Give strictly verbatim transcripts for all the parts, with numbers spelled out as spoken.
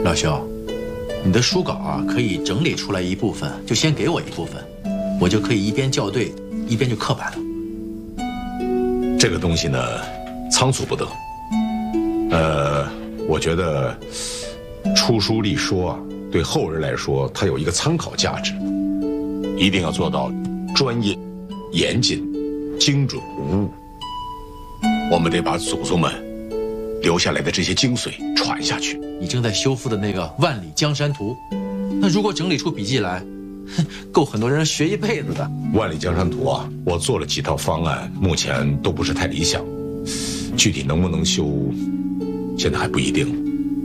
老兄，你的书稿啊，可以整理出来一部分，就先给我一部分，我就可以一边校对，一边就刻板了。 这个东西呢，仓促不得。呃，我觉得出书立说啊，对后人来说，它有一个参考价值，一定要做到专业、严谨、精准无误。我们得把祖宗们留下来的这些精髓传下去。 你正在修复的那个《万里江山图》，那如果整理出笔记来，够很多人学一辈子的。 《万里江山图》啊，我做了几套方案，目前都不是太理想，具体能不能修，现在还不一定。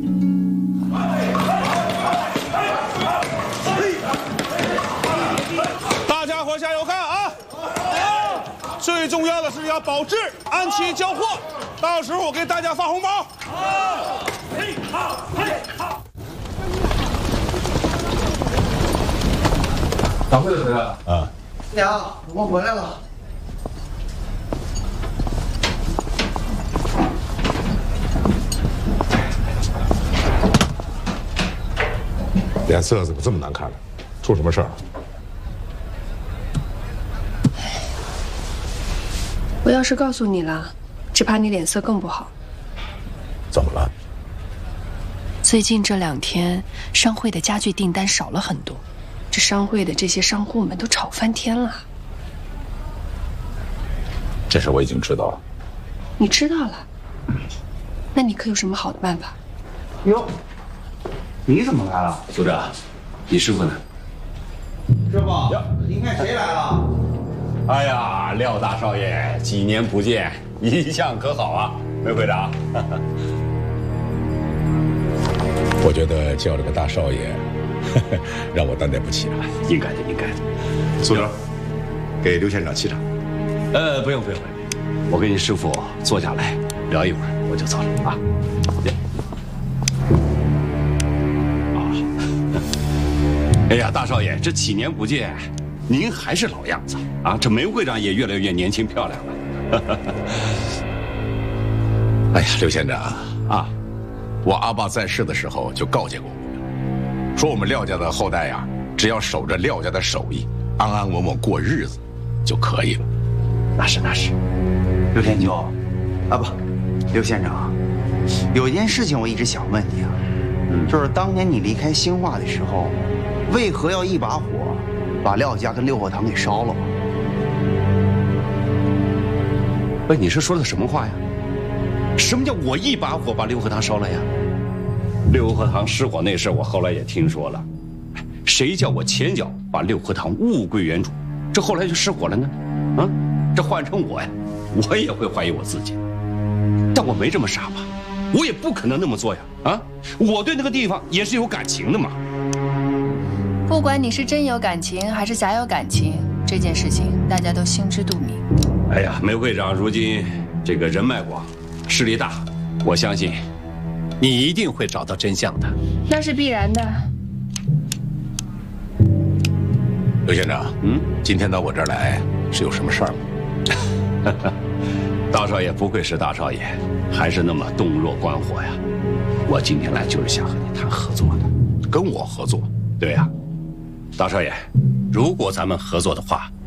大家伙加油看啊！最重要的是要保质，按期交货。到时候我给大家发红包。好，嘿好，嘿好。 掌柜的回来了啊！ 娘，我回来了。 脸色怎么这么难看了？出什么事儿了？ 我要是告诉你了，只怕你脸色更不好。 怎么了？ 最近这两天，商会的家具订单少了很多，这商会的这些商户们都吵翻天了。 这事我已经知道了。 你知道了？那你可有什么好的办法？ 哟，你怎么来了？ 组长，你师傅呢？ 师傅，您看谁来了？ 哎呀，廖大少爷，几年不见，一向可好啊？梅会长， 我觉得叫这个大少爷，让我担待不起啊。 应该的，应该的。 苏哲，给刘县长沏茶。 呃，不用不用不用，我跟你师傅坐下来聊一会儿，我就走了啊。啊，哎呀，大少爷，这几年不见，您还是老样子啊！这梅会长也越来越年轻漂亮了。 哎呀，刘县长啊， 我阿爸在世的时候就告诫过我，说我们廖家的后代呀，只要守着廖家的手艺，安安稳稳过日子就可以了。 那是那是。 刘天秋，啊不，刘县长，有一件事情我一直想问你啊，嗯、就是当年你离开兴化的时候，为何要一把火把廖家跟六合堂给烧了？ 喂，你是说的什么话呀？什么叫我一把火把六合堂烧了呀？六合堂失火那事我后来也听说了，谁叫我前脚把六合堂物归原主，这后来就失火了呢？啊，这换成我呀，我也会怀疑我自己，但我没这么傻吧？我也不可能那么做呀！啊，我对那个地方也是有感情的嘛。 不管你是真有感情还是假有感情，这件事情大家都心知肚明。 哎呀，梅会长如今这个人脉广，势力大，我相信你一定会找到真相的。 那是必然的。 刘县长，嗯，今天到我这儿来是有什么事儿吗？ 大少爷不愧是大少爷，还是那么洞若观火呀！我今天来就是想和你谈合作的。 跟我合作？ 对呀，大少爷，如果咱们合作的话，